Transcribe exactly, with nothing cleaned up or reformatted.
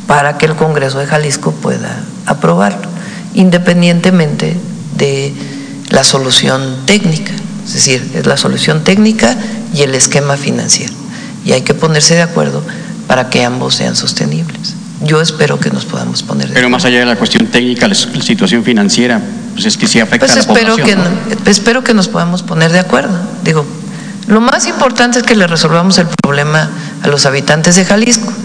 para que el Congreso de Jalisco pueda aprobarlo, independientemente de la solución técnica. Es decir, es la solución técnica y el esquema financiero. Y hay que ponerse de acuerdo para que ambos sean sostenibles. Yo espero que nos podamos poner de acuerdo. Pero más allá de la cuestión técnica, la situación financiera, pues es que sí afecta pues a la espero población. Que, ¿no? Espero que nos podamos poner de acuerdo. Digo, lo más importante es que le resolvamos el problema a los habitantes de Jalisco.